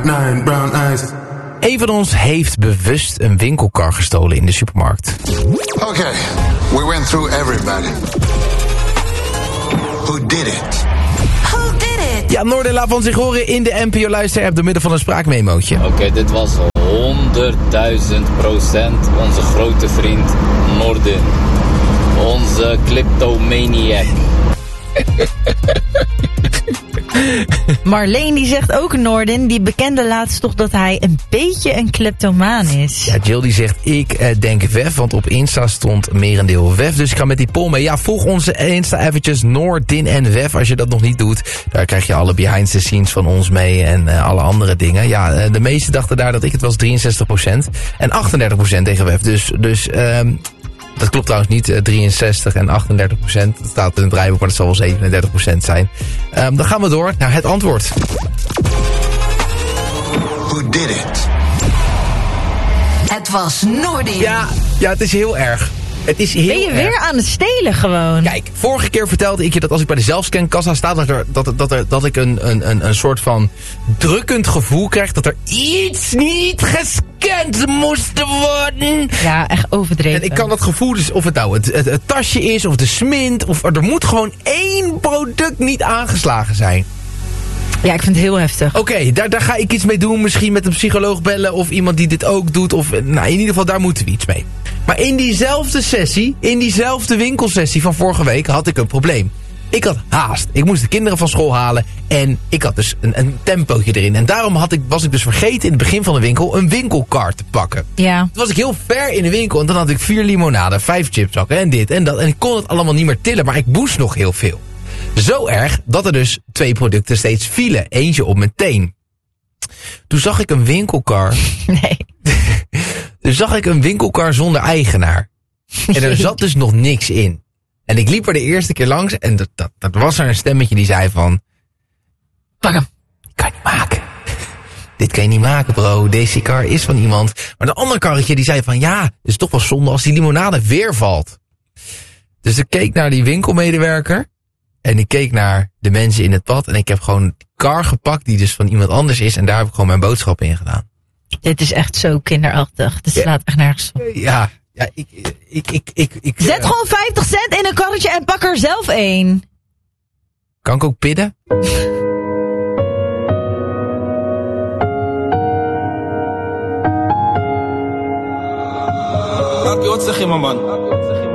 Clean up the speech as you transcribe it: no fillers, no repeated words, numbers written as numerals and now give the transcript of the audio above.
9, brown eyes. Een van ons heeft bewust een winkelkar gestolen in de supermarkt. Okay, we went through everybody. Who did it? Who did it? Ja, Noorden laat van zich horen in de NPO Luister-app door middel van een spraakmemootje. Oké, dit was 100.000% onze grote vriend Noordin. Onze kleptomaniac. Marleen die zegt ook Noorden, die bekende laatst toch dat hij een beetje een kleptomaan is. Ja, Jill die zegt, ik denk Wef, want op Insta stond merendeel Wef. Dus ik ga met die poll mee. Ja, volg onze Insta eventjes, Noordin en Wef. Als je dat nog niet doet, daar krijg je alle behind the scenes van ons mee en alle andere dingen. Ja, de meesten dachten daar dat ik het was 63% en 38% tegen Wef. Dus dat klopt trouwens niet, 63 en 38%. Dat staat in het draaiboek, maar dat zal wel 37% zijn. Dan gaan we door naar het antwoord. Who did it? Het was Noordin. Ja, het is heel erg. Het is heel ben je weer aan het stelen gewoon? Kijk, vorige keer vertelde ik je dat als ik bij de zelfscankassa sta, dat ik een soort van drukkend gevoel krijg dat er iets niet gescand moest worden. Ja, echt overdreven. En ik kan dat gevoel dus, of het nou het tasje is, of de smint, of er moet gewoon één product niet aangeslagen zijn. Ja, ik vind het heel heftig. Oké, daar ga ik iets mee doen. Misschien met een psycholoog bellen of iemand die dit ook doet. Of, nou, in ieder geval, daar moeten we iets mee. Maar in diezelfde sessie, in diezelfde winkelsessie van vorige week, had ik een probleem. Ik had haast. Ik moest de kinderen van school halen en ik had dus een tempootje erin. En daarom was ik dus vergeten in het begin van de winkel een winkelkar te pakken. Ja. Toen was ik heel ver in de winkel en dan had ik 4 limonade, 5 chipszakken en dit en dat. En ik kon het allemaal niet meer tillen, maar ik moest nog heel veel. Zo erg dat er dus 2 producten steeds vielen. Eentje op mijn teen. Toen zag ik een winkelkar. Nee. Toen zag ik een winkelkar zonder eigenaar. En er zat dus nog niks in. En ik liep er de eerste keer langs en dat was er een stemmetje die zei van... Pak hem. Kan je niet maken. Dit kan je niet maken, bro. Deze kar is van iemand. Maar de andere karretje die zei van... Ja, het is toch wel zonde als die limonade weer valt. Dus ik keek naar die winkelmedewerker. En ik keek naar de mensen in het pad. En ik heb gewoon die kar gepakt die dus van iemand anders is. En daar heb ik gewoon mijn boodschappen in gedaan. Dit is echt zo kinderachtig. Dit slaat echt nergens op. Ja, ik Zet gewoon 50 cent in een karretje en pak er zelf één. Kan ik ook pidden? Wat zeg je, man?